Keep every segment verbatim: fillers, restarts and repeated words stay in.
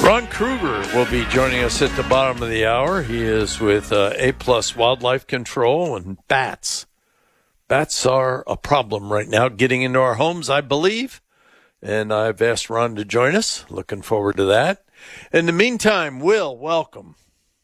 Ron Kruger will be joining us at the bottom of the hour. He is with uh, A-Plus Wildlife Control and bats. Bats are a problem right now, getting into our homes, I believe. And I've asked Ron to join us. Looking forward to that. In the meantime, Will, welcome.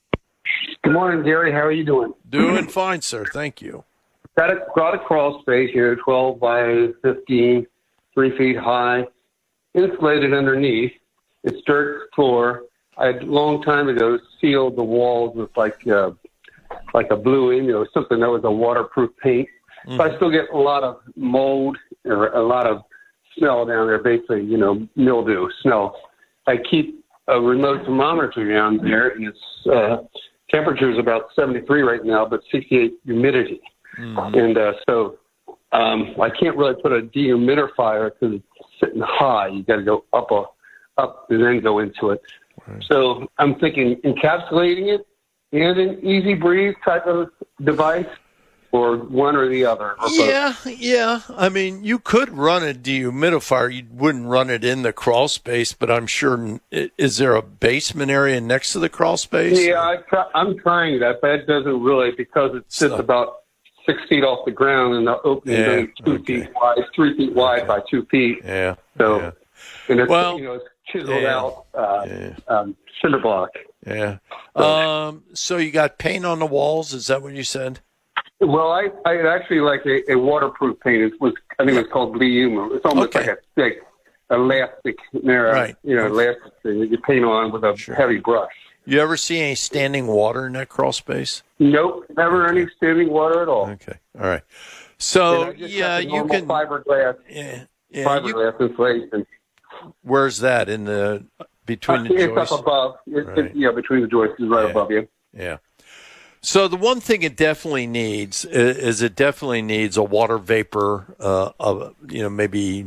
Good morning, Gary. How are you doing? Doing fine, sir. Thank you. Got a, got a crawl space here, twelve by fifteen, three feet high, insulated underneath. It's dirt floor. I had a long time ago sealed the walls with like uh, like a bluing, you know, something that was a waterproof paint. Mm-hmm. But I still get a lot of mold or a lot of smell down there, basically, you know, mildew, smell. I keep a remote thermometer down there, and its uh, temperature is about seventy-three right now, but sixty-eight humidity. Mm-hmm. And uh, so um, I can't really put a dehumidifier because it's sitting high. You got to go up a up and then go into it. Right. So I'm thinking encapsulating it and an easy breathe type of device, or one or the other. Or yeah, both. yeah. I mean, you could run a dehumidifier. You wouldn't run it in the crawl space, but I'm sure, is there a basement area next to the crawl space? Yeah, I try, I'm trying that, but it doesn't really, because it sits so, about six feet off the ground, and the opening yeah, is two okay. feet wide, three feet wide okay. by two feet. Yeah. So, yeah. and it's, well, you know, it's chiseled yeah, out uh, yeah. um, cinder block. Yeah. So, um, so you got paint on the walls? Is that what you said? Well, I, I actually like a, a waterproof paint. It was, I think it was called Blue Humor. It's almost okay. like a thick elastic, narrow, right. you know, elastic thing that you paint on with a sure. heavy brush. You ever see any standing water in that crawl space? Nope, never okay. any standing water at all. Okay, all right. So yeah, you can fiberglass, yeah, yeah, fiberglass you, insulation. Where's that in the between the it's joists? It's up above. It's, right. it, yeah, between the joists is right yeah. above you. Yeah. So the one thing it definitely needs is, is it definitely needs a water vapor uh, of you know maybe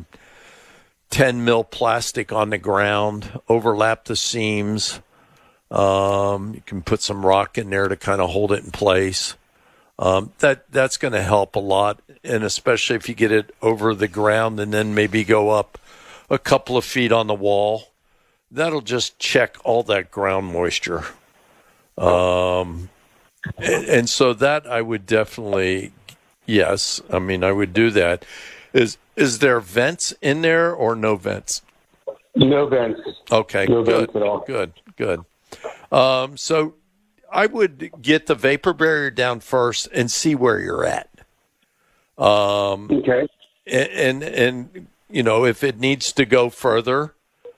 ten mil plastic on the ground, overlap the seams. Um, you can put some rock in there to kind of hold it in place. Um, that that's going to help a lot, and especially if you get it over the ground and then maybe go up a couple of feet on the wall, that'll just check all that ground moisture. Um, and, and so that I would definitely, yes, I mean I would do that. Is is there vents in there or no vents? No vents. Okay, no good, vents at all. good, good. Um, so I would get the vapor barrier down first and see where you're at. Um, okay. And, and, and, you know, if it needs to go further,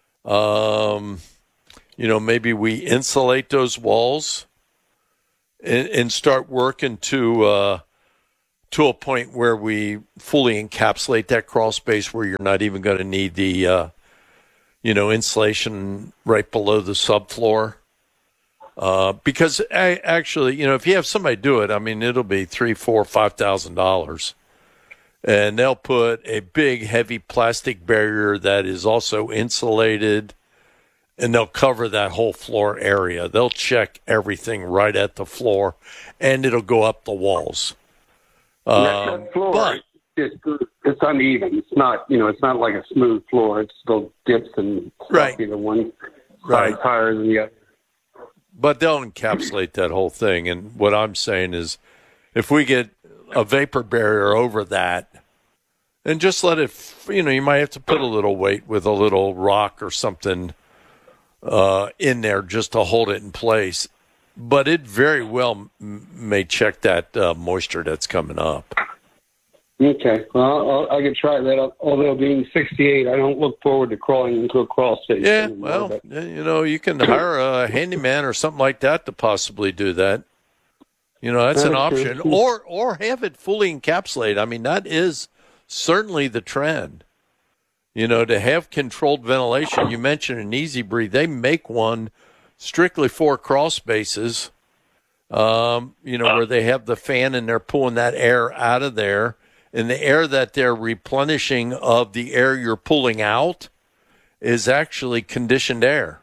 um, you know, maybe we insulate those walls and, and start working to, uh, to a point where we fully encapsulate that crawl space where you're not even going to need the, uh, you know, insulation right below the subfloor. Uh, because I, actually, you know, if you have somebody do it, I mean, it'll be three, four, five thousand dollars, and they'll put a big, heavy plastic barrier that is also insulated, and they'll cover that whole floor area. They'll check everything right at the floor, and it'll go up the walls. Um, that floor, but it's, it's uneven. It's not, you know, it's not like a smooth floor. It still dips and right. Either one right. side higher than the other. But they'll encapsulate that whole thing. And what I'm saying is if we get a vapor barrier over that, and just let it, you know, you might have to put a little weight with a little rock or something uh, in there just to hold it in place. But it very well m- may check that uh, moisture that's coming up. Okay. Well, I'll, I could try that. Although being sixty-eight, I don't look forward to crawling into a crawl space. Yeah, anymore, well, but. you know, you can hire a handyman or something like that to possibly do that. You know, that's, that's an option. True. Or or have it fully encapsulated. I mean, that is certainly the trend. You know, to have controlled ventilation. You mentioned an Easy Breathe. They make one strictly for crawl spaces, um, you know, where they have the fan and they're pulling that air out of there. And the air that they're replenishing of the air you're pulling out is actually conditioned air.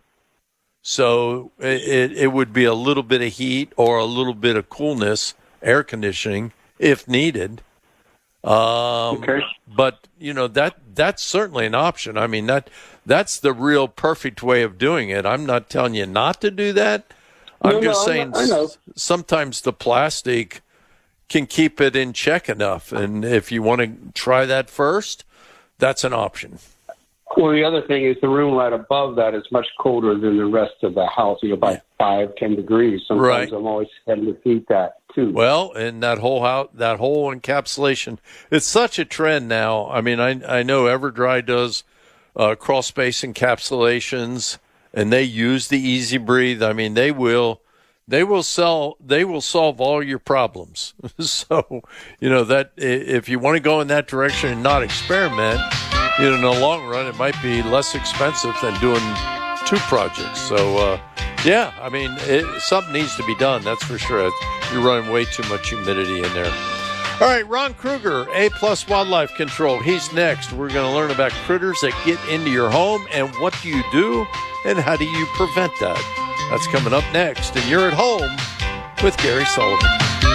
So it, it would be a little bit of heat or a little bit of coolness, air conditioning, if needed. Um, okay. But, you know, that that's certainly an option. I mean, that that's the real perfect way of doing it. I'm not telling you not to do that. I'm No, just no, saying I know. s- sometimes the plastic can keep it in check enough. And if you want to try that first, that's an option. Well, the other thing is the room right above that is much colder than the rest of the house, you know, by five, ten degrees. Sometimes Right. I'm always having to heat that too. Well, and that whole house, that whole encapsulation, it's such a trend now. I mean, I I know EverDry does uh, crawl space encapsulations, and they use the Easy Breathe. I mean, they will they will sell they will solve all your problems. So, you know that i- if you want to go in that direction and not experiment, you know, in the long run, it might be less expensive than doing two projects. So, uh, yeah, I mean, it, something needs to be done. That's for sure. You're running way too much humidity in there. All right, Ron Kruger, A Plus Wildlife Control. He's next. We're going to learn about critters that get into your home and what do you do and how do you prevent that. That's coming up next. And you're at home with Gary Sullivan.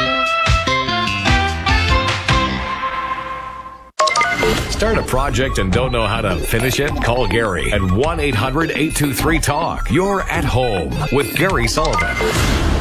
Start a project and don't know how to finish it? Call Gary at one eight hundred eight two three talk. You're at home with Gary Sullivan.